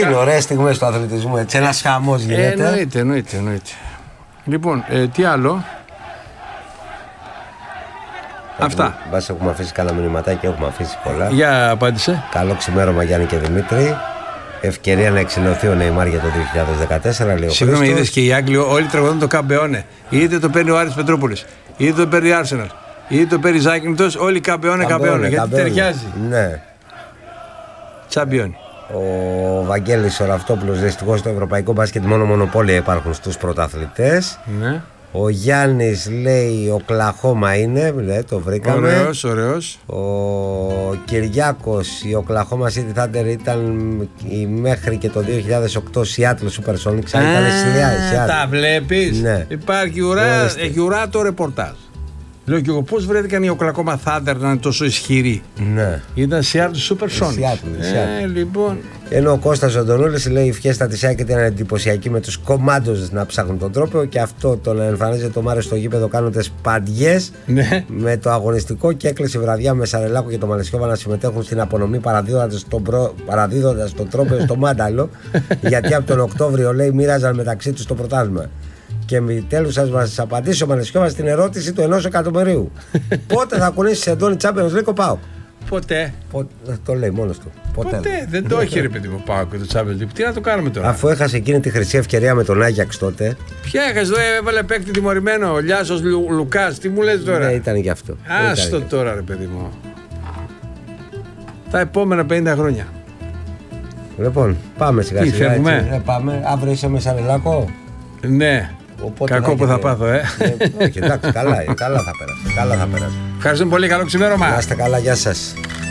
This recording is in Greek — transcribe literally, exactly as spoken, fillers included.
Είναι ωραίες στιγμές του αθλητισμού, έτσι. Ένας χαμός γίνεται. Ε, εννοείται, εννοείται, εννοείται. Λοιπόν, ε, τι άλλο. Αυτά. Μπας έχουμε αφήσει κάνα μηνυματάκι, έχουμε αφήσει πολλά. Για απάντησε. Καλό ξημέρωμα Γιάννη και Δημήτρη. Ευκαιρία να εξηλωθεί ο Νεϊμάρ για το δύο χιλιάδες δεκατέσσερα, λέει ο Συγγνώμη, είδες και οι Άγγλοι όλοι τραγουδούν το Καμπεόνε. Είτε το παίρνει ο Άρης Πετρούπολης, είτε το παίρνει η Arsenal, είτε το παίρνει η Ζάκυνθος, όλοι Καμπεόνε, Καμπεόνε. Γιατί καμπεώνε. ταιριάζει. Ναι. Τσαμπιόνι. Ο Βαγγέλης ο Ραυτόπουλος, δυστυχώς στο ευρωπαϊκό μπάσκετ μόνο μονοπόλια υπάρχουν στους πρωταθλητές. Ναι. Ο Γιάννης λέει Οκλαχώμα είναι, λέει, το βρήκαμε. Ωραίος, ωραίος. Ο Κυριάκος, η Οκλαχώμα City Thunder ήταν η μέχρι και το δύο χιλιάδες οκτώ Seattle Supersonics. Ήταν Seattle. Τα βλέπεις. Ναι. Υπάρχει ουρά, έχει ουρά το ρεπορτάζ. Λέω και εγώ πώς βρέθηκαν οι Οκλαχώμα Thunder να είναι τόσο ισχυροί. Ναι. Ήταν Seattle Supersonics. Seattle, ε, λοιπόν. Ενώ ο Κώστας Οντονούλης λέει η φιέστα της ΑΕΚ ήταν εντυπωσιακή με τους κομμάντος να ψάχνουν τον τρόπο και αυτό το να εμφανίζεται ο Μάριος στο γήπεδο κάνοντας παντιές Ναι. με το αγωνιστικό και έκλεισε η βραδιά με Σαρελάκο και το Μαλαισιώβα να συμμετέχουν στην απονομή παραδίδοντας τον, προ... παραδίδοντας τον τρόπο στο μάνταλο γιατί από τον Οκτώβριο λέει μοίραζαν μεταξύ τους το πρωτάθλημα. Και επιτέλους σας μας απαντήσει ο Μαλαισιώβας στην ερώτηση του ενός εκατομμυρίου. Πότε θα κουνήσεις εντόνι Champions League ο ΠΑΟΚ? Ποτέ. Πο... Το λέει μόνος του. Ποτέ, Ποτέ. Δεν το έχει ρε παιδί μου πάω και το Champions League. Τι να το κάνουμε τώρα. Αφού έχασε εκείνη τη χρυσή ευκαιρία με τον Άγιαξ τότε. Ποια έχασε εδώ, έβαλε παίκτη τιμωρημένο. Ο Λιάσος Λου, Λουκάς, τι μου λες τώρα. Ναι, ήταν γι' αυτό. Άστο τώρα ρε παιδί μου. Τα επόμενα πενήντα χρόνια. Λοιπόν, πάμε σιγά σιγά. Φεύγουμε. Έτσι, ναι, πάμε. Αύριο είσαι με Σαρελάκο. Ναι. Οπότε κακό που θα πάθω, ε. ε όχι, εντάξει, καλά, καλά θα περάσει. Καλά θα περάσει. Ευχαριστούμε πολύ, καλό ξημέρωμα. Να είστε καλά, γεια σας.